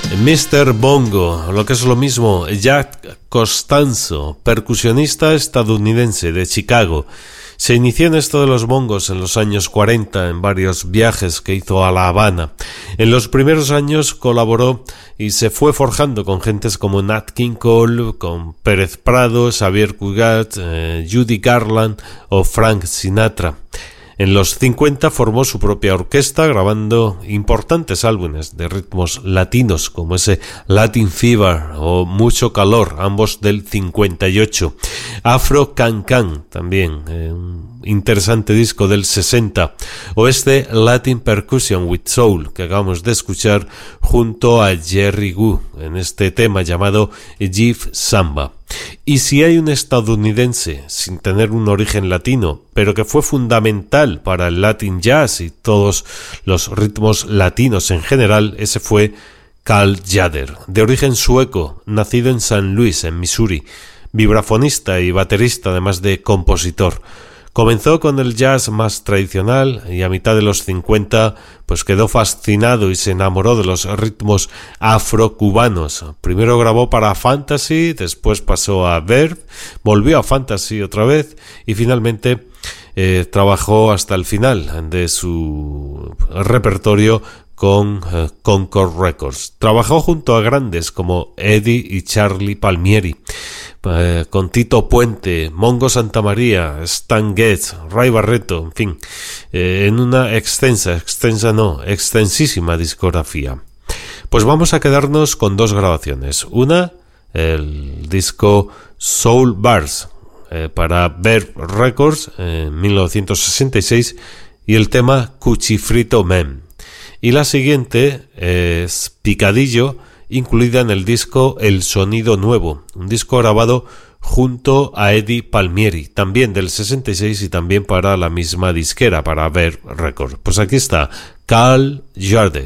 Mr. Bongo, lo que es lo mismo, Jack Costanzo, percusionista estadounidense de Chicago. Se inició en esto de los bongos en los años 40 en varios viajes que hizo a La Habana. En los primeros años colaboró y se fue forjando con gentes como Nat King Cole, con Pérez Prado, Xavier Cugat, Judy Garland o Frank Sinatra. En los 50 formó su propia orquesta, grabando importantes álbumes de ritmos latinos, como ese Latin Fever o Mucho Calor, ambos del 58. Afro Can Can, también, un interesante disco del 60. O este Latin Percussion with Soul, que acabamos de escuchar junto a Jerry Gu, en este tema llamado Jive Samba. Y si hay un estadounidense sin tener un origen latino, pero que fue fundamental para el Latin Jazz y todos los ritmos latinos en general, ese fue Carl Jader, de origen sueco, nacido en San Luis, en Missouri, vibrafonista y baterista, además de compositor. Comenzó con el jazz más tradicional y a mitad de los 50 pues quedó fascinado y se enamoró de los ritmos afrocubanos. Primero grabó para Fantasy, después pasó a Verve, volvió a Fantasy otra vez y finalmente trabajó hasta el final de su repertorio con Concord Records. Trabajó junto a grandes como Eddie y Charlie Palmieri, con Tito Puente, Mongo Santamaría, Stan Getz, Ray Barretto, en fin, en una extensísima discografía. Pues vamos a quedarnos con dos grabaciones. Una, el disco Soul Bars para Verve Records en 1966 y el tema Cuchifrito Man. Y la siguiente es Picadillo, incluida en el disco El Sonido Nuevo, un disco grabado junto a Eddie Palmieri, también del 66 y también para la misma disquera, para Verve Records. Pues aquí está Carl Jader.